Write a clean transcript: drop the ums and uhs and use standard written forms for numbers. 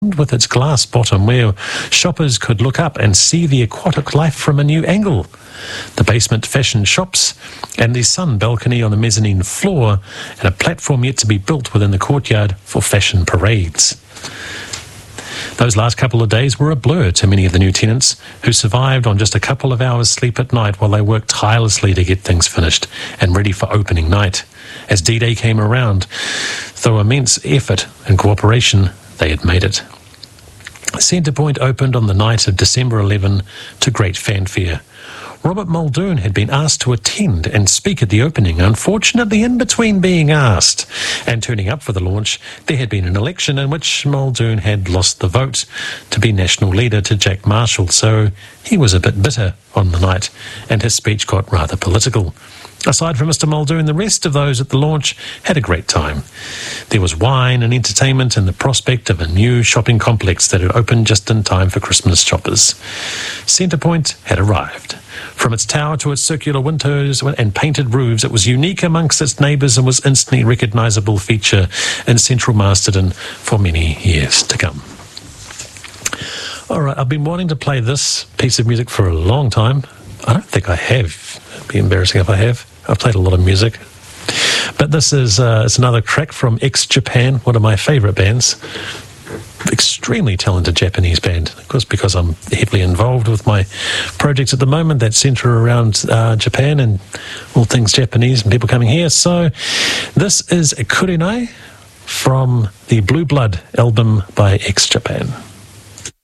with its glass bottom where shoppers could look up and see the aquatic life from a new angle. The basement fashion shops and the sun balcony on the mezzanine floor and a platform yet to be built within the courtyard for fashion parades. Those last couple of days were a blur to many of the new tenants who survived on just a couple of hours sleep at night while they worked tirelessly to get things finished and ready for opening night. As D-Day came around, through immense effort and cooperation, they had made it. Centrepoint opened on the night of December 11 to great fanfare. Robert Muldoon had been asked to attend and speak at the opening. Unfortunately, in between being asked and turning up for the launch, there had been an election in which Muldoon had lost the vote to be national leader to Jack Marshall, so he was a bit bitter on the night, and his speech got rather political. Aside from Mr. Muldoon, the rest of those at the launch had a great time. There was wine and entertainment and the prospect of a new shopping complex that had opened just in time for Christmas shoppers. Centrepoint had arrived. From its tower to its circular windows and painted roofs, it was unique amongst its neighbours and was instantly recognisable feature in central Masterton for many years to come. All right, I've been wanting to play this piece of music for a long time. I don't think I have. It'd be embarrassing if I have. I've played a lot of music. But this is it's another track from X Japan, one of my favourite bands. Extremely talented Japanese band. Of course, because I'm heavily involved with my projects at the moment that centre around Japan and all things Japanese and people coming here. So this is Kurenai from the Blue Blood album by X Japan.